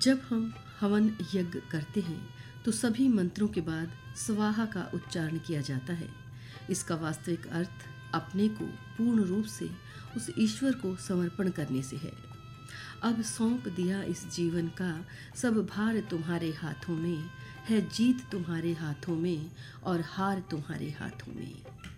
जब हम हवन यज्ञ करते हैं तो सभी मंत्रों के बाद स्वाहा का उच्चारण किया जाता है। इसका वास्तविक अर्थ अपने को पूर्ण रूप से उस ईश्वर को समर्पण करने से है। अब सौंप दिया इस जीवन का सब भार तुम्हारे हाथों में, है जीत तुम्हारे हाथों में और हार तुम्हारे हाथों में।